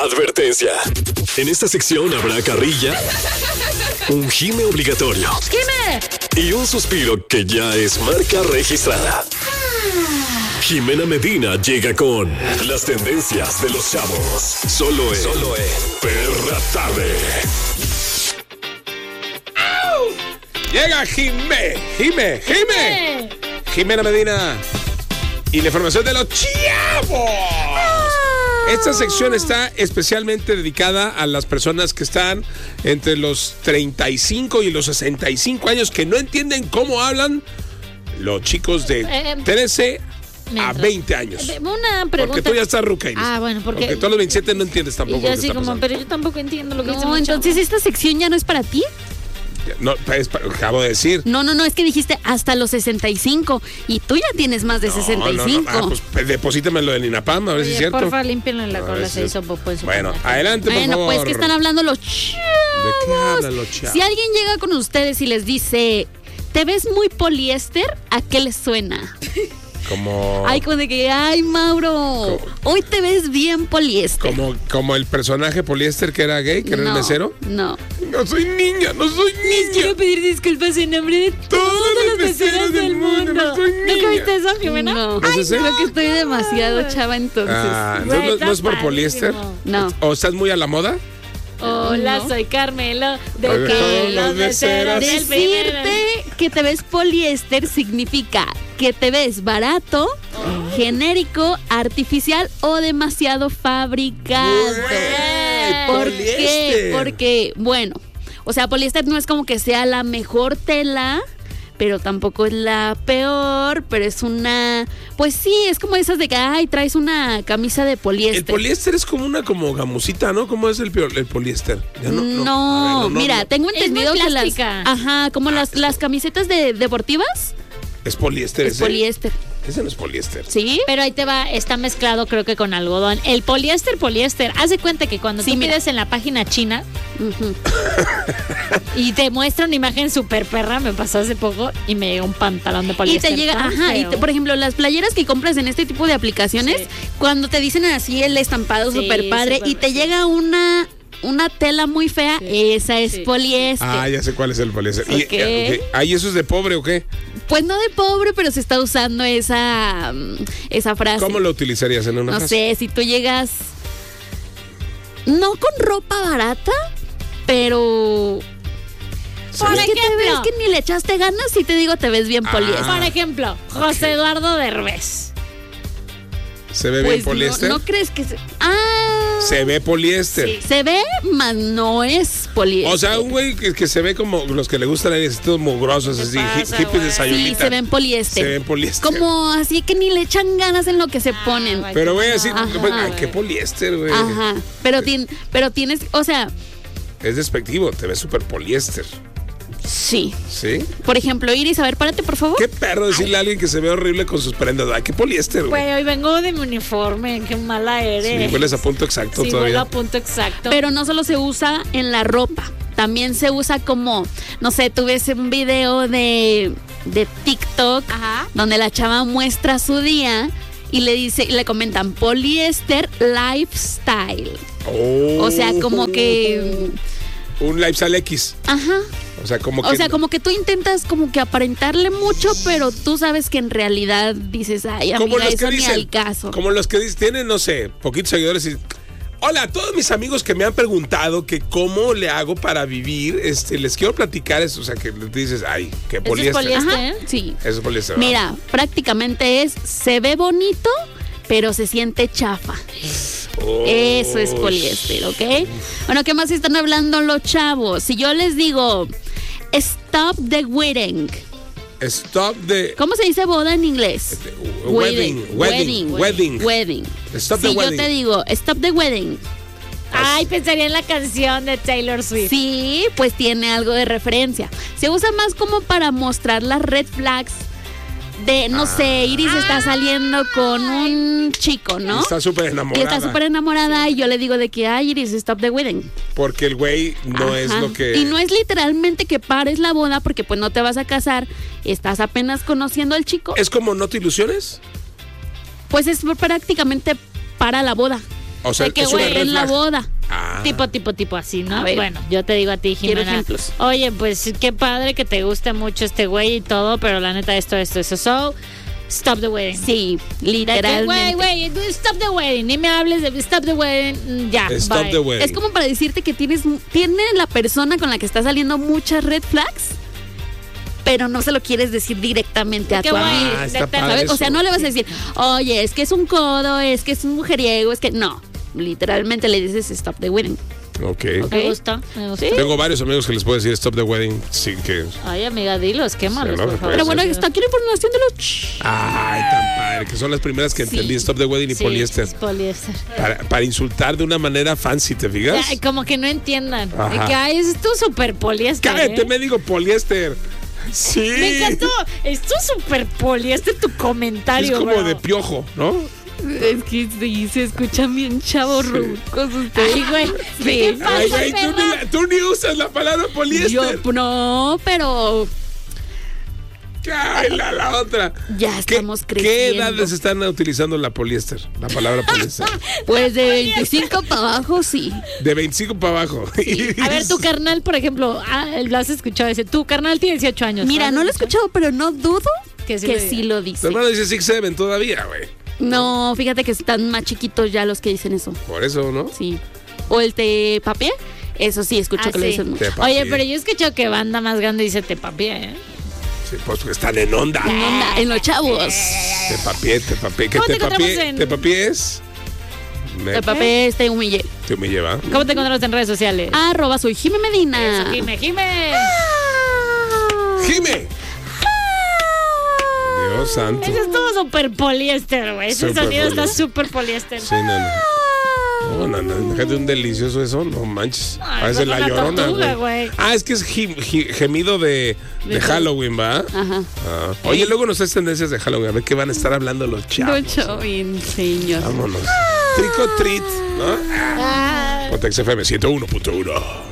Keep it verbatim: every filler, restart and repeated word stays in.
Advertencia. En esta sección habrá carrilla, un gime obligatorio. ¡Gime! Y un suspiro que ya es marca registrada. Jimena Medina llega con las tendencias de los chavos. Solo en, Solo en Perra Tarde. Llega Jime, Jime, Jime. Jimena Medina. Y la información de los chavos. Esta sección está especialmente dedicada a las personas que están entre los treinta y cinco y los sesenta y cinco años que no entienden cómo hablan los chicos de Eh, trece a mientras- veinte años. Una pregunta. Porque tú ya estás ruca, Iris. Ah, bueno, porque- Porque tú a los veintisiete no entiendes tampoco Y yo lo que así está como, pasando. pero yo tampoco entiendo lo que dice No, mi entonces chavo. esta sección ya no es para ti. No, es pa- acabo de decir. No, no, no, es que dijiste hasta los sesenta y cinco y tú ya tienes más de sesenta y No, no, no. cinco. Ah, pues pues, deposítame lo del INAPAM, a ver si es Oye, cierto. porfa, límpienlo en la A cola, ver se si- hizo popó en su Bueno, cola. adelante, por Bueno, favor. pues que están hablando los chavos. ¿De qué hablan los chavos? Si alguien llega con ustedes y les dice, ¿te ves muy poliéster? ¿A qué les suena? Como, Ay, como de que, ay, Mauro, hoy te ves bien poliéster. como, como el personaje poliéster que era gay, que era el No, mesero. No. No soy niña, no soy niña. pedir disculpas en nombre de Todos los meseros del mundo, no soy ¿Nunca niña. viste eso, Jimena? No, ¿No es ese? creo que estoy demasiado chava entonces. Ah, Güey, entonces no, está no es por padrísimo. poliéster. No. ¿O estás muy a la moda? Hola, No. soy Carmelo. De Oye, que todos los los meseros meseros. del primer- Decirte que te ves poliéster significa que te ves barato, genérico, artificial o demasiado fabricado. Güey, ¿Por poliéster. qué? Porque, bueno, o sea, poliéster no es como que sea la mejor tela, pero tampoco es la peor, pero es una... Pues sí, es como esas de que, ay, traes una camisa de poliéster. El poliéster es como una como gamusita, ¿no? ¿Cómo es el, pio- el poliéster? Ya No, A ver, mira, no. tengo Es muy entendido que las... plástica. Ajá, como las, las camisetas de, deportivas, Es poliéster es ese. poliéster, Ese no es poliéster. ¿sí? Pero ahí te va, está mezclado creo que con algodón. El poliéster, poliéster, haz de cuenta que cuando Sí, tú mira. pides en la página china Ujú. y te muestra una imagen súper perra, me pasó hace poco y me llegó un pantalón de Y poliéster. te llega, tan ajá, y feo. te- por ejemplo, las playeras que compras en este tipo de aplicaciones, Sí. cuando te dicen así el estampado Sí, súper padre súper- y te llega una, una tela muy fea, Sí. esa es Sí. poliéster. Ah, ya sé cuál es el poliéster. Y, Ok. eh, ok. ¿Ay, eso es de pobre o qué? Pues no de pobre, pero se está usando esa, mm, esa frase. ¿Cómo lo utilizarías en una No frase? sé, si tú llegas, no con ropa barata, pero... Por es que te ves ejemplo. que ni le echaste ganas y te digo, te ves bien Ah. poliéster. Por ejemplo, José Eduardo Derbez. ¿Se ve bien Pues poliéster? no, no crees que se... Ah, Se ve poliéster. Sí. se ve, mas no es poliéster. O sea, un güey que, que se ve como los que le gustan ahí, así todos mugrosos, ¿Qué así, pasa, hi- hippies güey? de sí, sayulita. se ven poliéster. Se ven poliéster. Como así que ni le echan ganas en lo que se ponen. güey. Pero güey, así, Ajá. pues, ay, qué poliéster, güey. Ajá, pero, tien- pero tienes, o sea, Es despectivo, te ves súper poliéster. sí. ¿Sí? Por ejemplo, Iris, a ver, párate, por favor. Qué perro decirle a alguien que se ve horrible con sus prendas. Ay, qué poliéster, güey. Güey, hoy vengo de mi uniforme, qué mala eres. Sí, hueles a punto exacto Sí, huelo todavía. a punto exacto. Pero no solo se usa en la ropa, también se usa como, no sé, tú ves un video de, de TikTok Ajá. donde la chava muestra su día y le dice, y le comentan poliéster lifestyle. Oh. O sea, como que, Un lifestyle X. ajá. O sea, como que. O sea, como que tú intentas como que aparentarle mucho, pero tú sabes que en realidad dices, ay, como amiga, los que eso ni dicen. al caso. Como los que dicen, tienen, no sé, poquitos seguidores y. Hola, a todos mis amigos que me han preguntado que cómo le hago para vivir, este, les quiero platicar eso. O sea, que les dices, ay, qué es poliéster. poliéster. Ajá, sí. Eso es poliéster. Mira, prácticamente es, se ve bonito, pero se siente chafa. Oh, Eso es poliéster, ¿ok? Bueno, ¿qué más están hablando los chavos? Si yo les digo, stop the wedding. Stop the. ¿Cómo se dice boda en inglés? Wedding, wedding, wedding. Wedding. Stop the si wedding. yo te digo, stop the wedding. Ay, pensaría en la canción de Taylor Swift. Sí, pues tiene algo de referencia. Se usa más como para mostrar las red flags de, no sé, Iris está saliendo con un chico, Y ¿no? está súper Y enamorada. está súper enamorada y yo le digo de que, ay, Iris, stop the wedding. Porque el güey no es Ajá. lo que. Y no es literalmente que pares la boda porque pues no te vas a casar, estás apenas conociendo al chico. Es como no te ilusiones. Pues es prácticamente para la boda. O sea, De que, es una güey, red En la flag. boda. Ah. Tipo, tipo, tipo así, ¿no? A ver. Bueno, yo te digo a ti, Quiero Jimena. ejemplos. Oye, pues qué padre que te guste mucho este güey y todo, pero la neta, esto, esto, eso. So, stop the wedding. Sí, De que, literalmente. Güey, güey, stop the wedding. Ni me hables de stop the wedding. Ya, Stop bye. the wedding. Es como para decirte que tienes tiene la persona con la que está saliendo muchas red flags, pero no se lo quieres decir directamente a Que, tu güey, amigo. Ah, está de- de- padre ¿Sabes? O sea, eso. no le vas a decir, oye, es que es un codo, es que es un mujeriego, es que no. Literalmente le dices stop the wedding. Ok. Me gusta, me gusta. Tengo varios amigos que les puedo decir stop the wedding sin que... Ay, amiga, dilos, quémalos, Sí, no, por me favor. Pero bueno, sí. está aquí la información de los... Ay, tan padre, que son las primeras que Sí. entendí, stop the wedding y Sí, poliéster. es poliéster. Para, para insultar de una manera fancy, ¿te fijas? Ay, como que no entiendan. Ajá. Que ay, es tu super poliéster. Cállate, ¿eh? me digo poliéster. Sí. Me encantó. Es tu super poliéster tu comentario. Es como bro. de piojo, ¿no? Es que sí, se escuchan bien chavos rucos ustedes. Ay, güey. Sí. ¿Qué pasa, Ay, güey, tú, ni perra? la- tú ni usas la palabra poliéster. Yo no, pero Ay, la, la otra. ya ¿Qué, estamos ¿Qué creciendo. edades están utilizando la poliéster? La palabra poliéster. Pues de veinticinco para abajo, sí. De veinticinco para abajo. A ver, tu carnal, por ejemplo, ah, lo has escuchado ese. Tu carnal tiene dieciocho años. Mira, no lo he escuchado, pero no dudo Que sí que lo sí diga. lo Tu dice. hermano dice six seven todavía, güey. No, fíjate que están más chiquitos ya los que dicen eso. Por eso, ¿no? Sí. O el te papié, eso sí, escucho Ah, que lo sí. dicen mucho. Te papié. Oye, pero yo he escuchado que banda más grande dice te papié, ¿eh? Sí, pues están en onda. En onda, en los chavos. Te papié, te papié. ¿Qué ¿Cómo te te papié? encontramos en- ¿Te papié es? Me, El papié te humillé. te me lleva. ¿Cómo te encontramos en redes sociales? Arroba soy Jime Medina. Eso, Jime, Jime. ¡Jime! Dios santo. Ese es todo súper poliéster, güey. Ese Súper sonido está poliéster. súper poliéster. Sí, no, no. No, no, no, déjate un delicioso eso, no manches. Ay, Parece con la una llorona, tortuga, güey. güey. Ah, es que es gim- gi- gemido de, de Halloween, ¿va? Ajá. Ah. Oye, luego nos haces tendencias de Halloween, a ver qué van a estar hablando los chavos. Mucho bien, señor. Vámonos. Trick or treat, ¿no? Ah. Pontex F M ciento uno punto uno.